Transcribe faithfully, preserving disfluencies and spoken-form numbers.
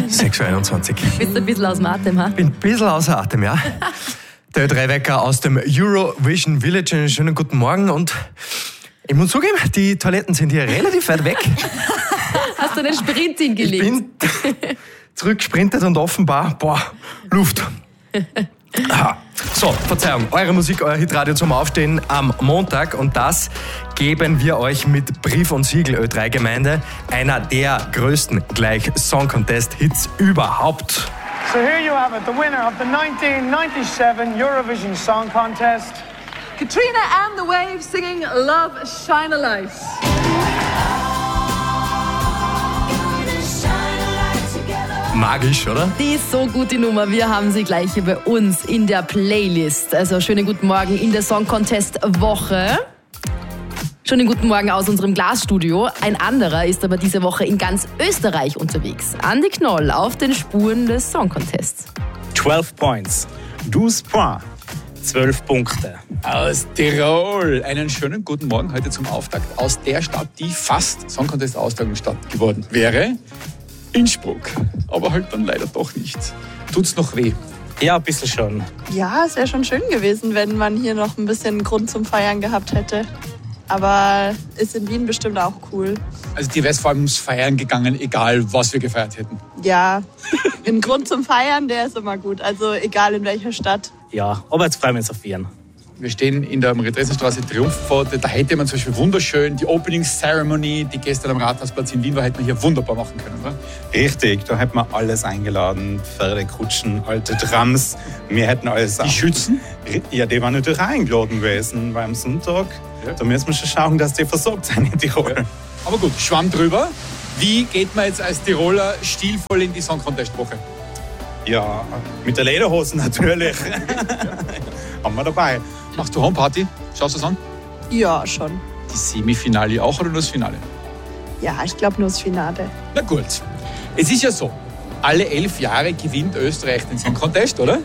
sechs Uhr einundzwanzig. Bist du ein bisschen aus dem Atem, ha? Bin ein bisschen außer Atem, ja. Der Ö drei Wecker aus dem Eurovision Village. Einen schönen guten Morgen und ich muss zugeben, die Toiletten sind hier relativ weit weg. Hast du einen Sprint hingelegt? Ich bin zurückgesprintet und offenbar, boah, Luft. So, Verzeihung, eure Musik, euer Hitradio zum Aufstehen am Montag und das geben wir euch mit Brief und Siegel Ö drei Gemeinde, einer der größten gleich Song Contest Hits überhaupt. So here you have it, the winner of the nineteen ninety-seven Eurovision Song Contest. Katrina and the Waves singing Love Shine a Light. Magisch, oder? Die ist so gut, die Nummer. Wir haben sie gleich hier bei uns in der Playlist. Also schönen guten Morgen in der Song Contest Woche. Schönen guten Morgen aus unserem Glasstudio. Ein anderer ist aber diese Woche in ganz Österreich unterwegs. Andi Knoll auf den Spuren des Song Contests. zwölf Points. douze points. zwölf Punkte. Aus Tirol. Einen schönen guten Morgen heute zum Auftakt aus der Stadt, die fast Song Contest Austragungsstadt geworden wäre. Innsbruck. Aber halt dann leider doch nicht. Tut's noch weh? Ja, ein bisschen schon. Ja, es wäre schon schön gewesen, wenn man hier noch ein bisschen Grund zum Feiern gehabt hätte. Aber ist in Wien bestimmt auch cool. Also dir wäre es vor allem ums Feiern gegangen, egal was wir gefeiert hätten. Ja, ein Grund zum Feiern, der ist immer gut. Also egal in welcher Stadt. Ja, aber jetzt freuen wir uns auf Wien. Wir stehen in der Maria-Theresien-Straße, Triumphpforte. Da hätte man zum Beispiel wunderschön die Opening Ceremony, die gestern am Rathausplatz in Wien war, hätte man hier wunderbar machen können, oder? Richtig, da hätten wir alles eingeladen. Pferdekutschen, alte Trams. Wir hätten alles... Die Schützen? Ja, die waren natürlich auch eingeladen gewesen, weil am Sonntag, ja. Da müssen wir schon schauen, dass die versorgt sind in Tirol. Ja. Aber gut, Schwamm drüber. Wie geht man jetzt als Tiroler stilvoll in die Song Contest Woche? Ja, mit der Lederhose natürlich. Haben wir dabei. Machst du Homeparty? Schaust du es an? Ja, schon. Die Semifinale auch oder nur das Finale? Ja, ich glaube nur das Finale. Na gut. Es ist ja so, alle elf Jahre gewinnt Österreich den Song Contest, oder?